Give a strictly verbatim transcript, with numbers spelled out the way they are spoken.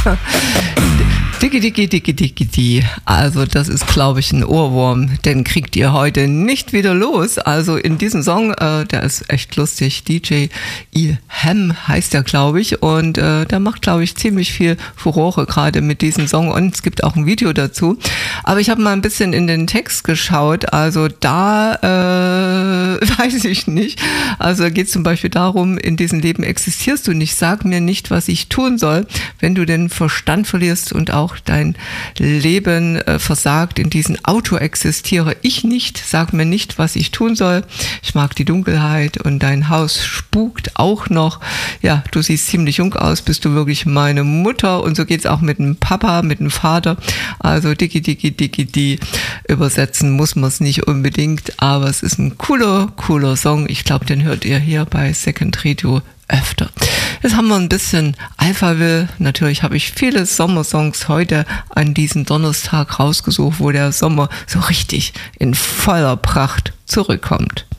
Dicki, dicki, dicki, dicki, die. Also das ist, glaube ich, ein Ohrwurm. Den kriegt ihr heute nicht wieder los. Also in diesem Song, äh, der ist echt lustig. D J Ilham heißt der, glaube ich. Und äh, der macht, glaube ich, ziemlich viel Furore gerade mit diesem Song. Und es gibt auch ein Video dazu. Aber ich habe mal ein bisschen in den Text geschaut. Also da äh, weiß ich nicht. Also geht es zum Beispiel darum, in diesem Leben existierst du nicht. Sag mir nicht, was ich tun soll, wenn du den Verstand verlierst und auch dein Leben äh, versagt. In diesem Auto existiere ich nicht. Sag mir nicht, was ich tun soll. Ich mag die Dunkelheit und dein Haus spukt auch noch. Ja, du siehst ziemlich jung aus. Bist du wirklich meine Mutter? Und so geht es auch mit dem Papa, mit dem Vater. Also dicki, dicki, dicki, die. Übersetzen muss man es nicht unbedingt, aber es ist ein cooler, cooler Song. Ich glaube, den hört ihr hier bei Second Radio öfter. Jetzt haben wir ein bisschen Alphaville. Natürlich habe ich viele Sommersongs heute an diesem Donnerstag rausgesucht, wo der Sommer so richtig in voller Pracht zurückkommt.